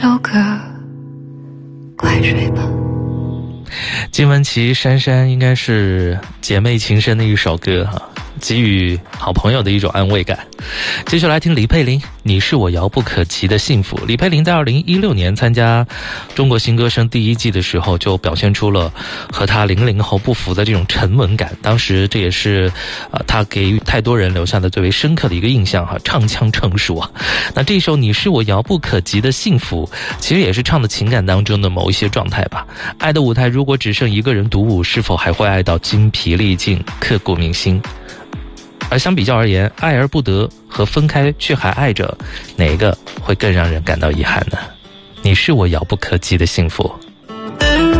有个快睡吧。 金玟岐、珊珊应该是姐妹情深的一首歌哈，给予好朋友的一种安慰感。接下来听李佩玲，你是我遥不可及的幸福。李佩玲在2016年参加中国新歌声第一季的时候，就表现出了和她00后不符的这种沉稳感。当时这也是她给予太多人留下的最为深刻的一个印象哈，唱腔成熟啊。那这首你是我遥不可及的幸福，其实也是唱的情感当中的某一些状态吧。爱的舞台如果只剩一个人独舞，是否还会爱到精疲力尽、刻骨铭心？而相比较而言，爱而不得和分开却还爱着，哪个会更让人感到遗憾呢？你是我遥不可及的幸福。